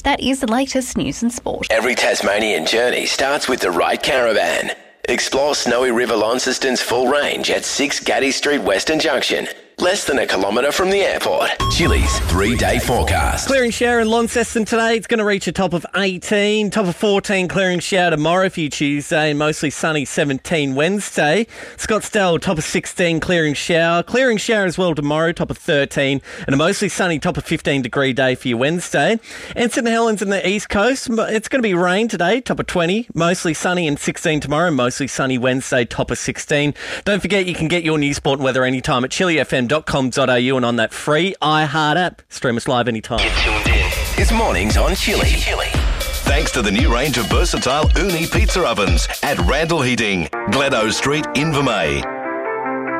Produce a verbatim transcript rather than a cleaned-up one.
That is the latest news and sport. Every Tasmanian journey starts with the right caravan. Explore Snowy River Launceston's full range at six Gaddy Street Western Junction, less than a kilometre from the airport. Chili's three-day forecast. Clearing shower in Launceston today. It's going to reach a top of eighteen. Top of fourteen clearing shower tomorrow for you Tuesday, and mostly sunny seventeen Wednesday. Scottsdale, top of sixteen clearing shower. Clearing shower as well tomorrow, top of thirteen. And a mostly sunny top of fifteen degree day for you Wednesday. And St Helens in the east coast. It's going to be rain today, top of twenty. Mostly sunny and sixteen tomorrow. Mostly sunny Wednesday, top of sixteen. Don't forget you can get your news, sport and weather anytime at chili f m dot com dot a u and on that free iHeart app. Stream us live anytime. You're tuned in. It's mornings on Chili. Chili. Thanks to the new range of versatile Uni pizza ovens at Randall Heating, Gledo Street, Invermay.